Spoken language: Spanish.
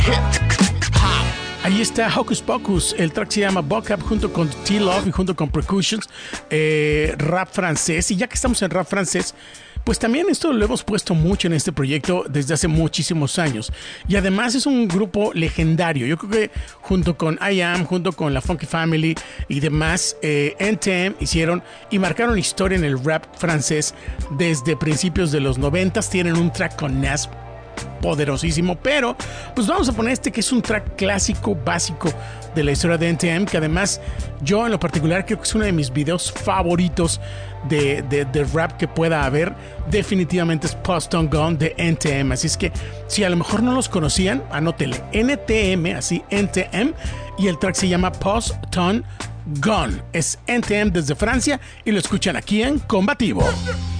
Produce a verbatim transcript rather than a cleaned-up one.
Ahí está Hocus Pocus, el track se llama Buck Up junto con T-Love y junto con Percussions, eh, rap francés. Y ya que estamos en rap francés, pues también esto lo hemos puesto mucho en este proyecto desde hace muchísimos años. Y además es un grupo legendario. Yo creo que junto con I Am, junto con la Funky Family y demás, eh, N T M hicieron y marcaron historia en el rap francés desde principios de los noventas. Tienen un track con Nas poderosísimo, pero pues vamos a poner este que es un track clásico, básico de la historia de N T M, que además yo en lo particular creo que es uno de mis videos favoritos de, de, de rap que pueda haber. Definitivamente es Post on Gone de N T M, así es que si a lo mejor no los conocían, anótele N T M, así N T M, y el track se llama Post on Gone. Es N T M desde Francia y lo escuchan aquí en Combativo.